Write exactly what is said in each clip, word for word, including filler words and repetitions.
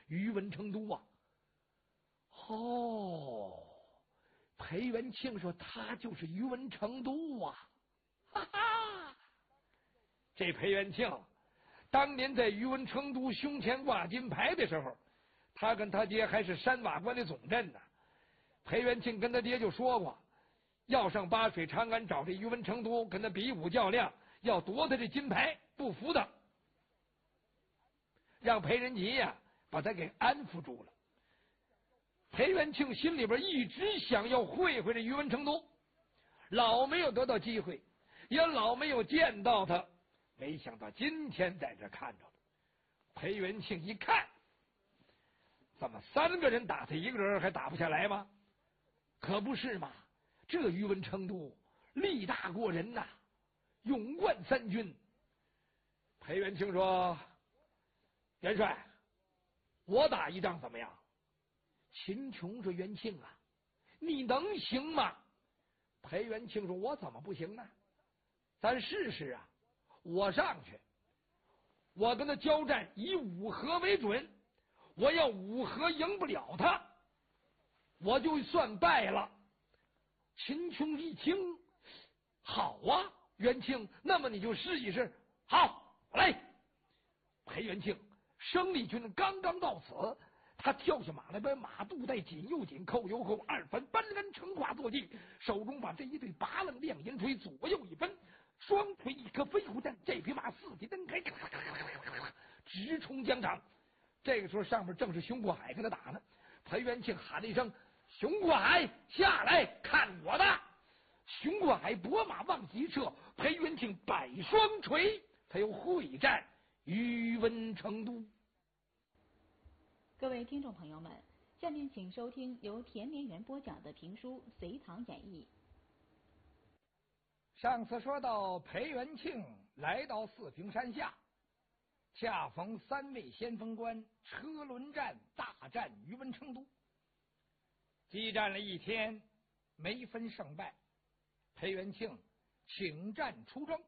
宇文成都啊。哦，裴元庆说他就是宇文成都啊，哈哈！这裴元庆当年在宇文成都胸前挂金牌的时候，他跟他爹还是山瓦关的总镇呢。裴元庆跟他爹就说过，要上八水长安找这宇文成都跟他比武较量，要夺他这金牌，不服他，让裴仁吉呀、啊、把他给安抚住了。裴元庆心里边一直想要会会这宇文成都，老没有得到机会，也老没有见到他，没想到今天在这看着了。裴元庆一看，怎么三个人打他一个人还打不下来吗？可不是嘛，这宇文成都力大过人呐、啊，勇冠三军。裴元庆说：“元帅，我打一仗怎么样？”秦琼说：“元庆啊，你能行吗？”裴元庆说：“我怎么不行呢？咱试试啊！我上去，我跟他交战，以五合为准。我要五合赢不了他，我就算败了。”秦琼一听，好啊，元庆，那么你就试一试。好，来。裴元庆，生力军刚刚到此，他跳下马来，把马肚带紧又紧，扣又扣，二分搬杆成胯坐骑，手中把这一对八棱亮银锤左右一分，双腿一颗飞虎阵，这匹马四蹄蹬开，直冲疆场。这个时候上面正是熊过海跟他打呢。裴元庆喊了一声：“熊过海，下来看我的！”熊过海拨马往急撤，裴元庆摆双锤，他又会战宇文成都。 各位听众朋友们，下面请收听由田连元播讲的评书《隋唐演义》。 上次说到裴元庆来到四平山下，恰逢三位先锋官车轮战大战宇文成都，激战了一天，没分胜败。裴元庆请战出征，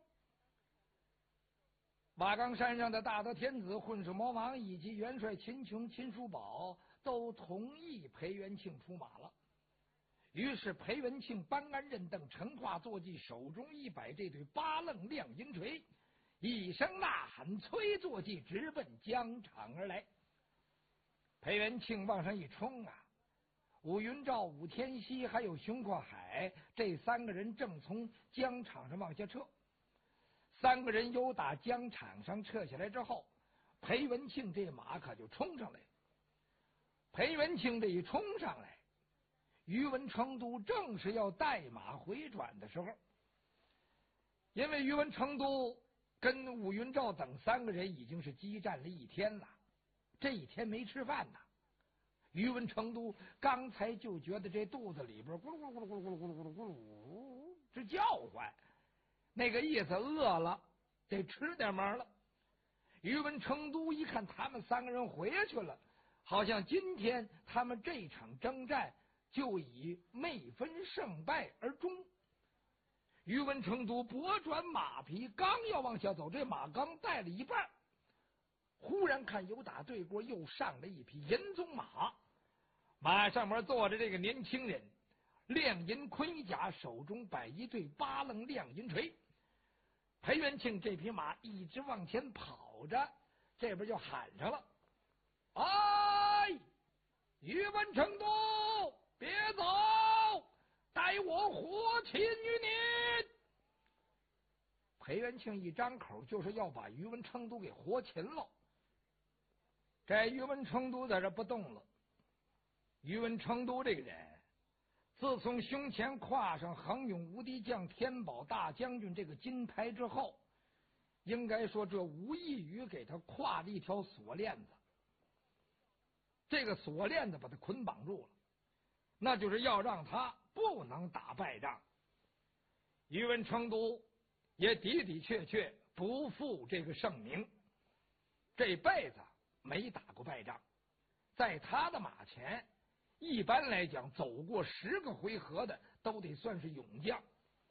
瓦岗山上的大德天子、混世魔王以及元帅秦琼、秦叔宝都同意裴元庆出马了。于是裴元庆搬鞍认凳，乘胯坐骑，手中一摆这对八棱亮银锤，一声呐喊，催坐骑直奔疆场而来。裴元庆往上一冲啊，武云照、武天锡还有熊过海这三个人正从疆场上往下撤。三个人由打疆场上撤下来之后，裴元庆这马可就冲上来。裴元庆这一冲上来，宇文成都正是要带马回转的时候，因为宇文成都跟武云照等三个人已经是激战了一天了，这一天没吃饭呢。宇文成都刚才就觉得这肚子里边咕噜咕噜咕噜咕噜咕噜咕噜咕噜咕噜直叫唤，那个意思饿了，得吃点嘛了。宇文成都一看他们三个人回去了，好像今天他们这场征战就以没分胜败而终。宇文成都拨转马匹，刚要往下走，这马刚带了一半，忽然看有打对过又上了一匹银鬃马，马上面坐着这个年轻人，亮银盔甲，手中摆一对八棱亮银锤。裴元庆这匹马一直往前跑着，这边就喊上了：“哎，宇文成都，别走，待我活擒于你！”裴元庆一张口就是要把宇文成都给活擒了。这宇文成都在这不动了。宇文成都这个人，自从胸前挎上恒勇无敌将天宝大将军这个金牌之后，应该说这无异于给他挎了一条锁链子。这个锁链子把他捆绑住了，那就是要让他不能打败仗。宇文成都也的的确确不负这个盛名，这辈子没打过败仗，在他的马前一般来讲走过十个回合的都得算是勇将。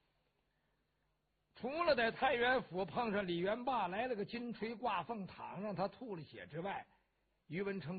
除了在太原府碰上李元霸来了个金锤挂凤躺让他吐了血之外，宇文成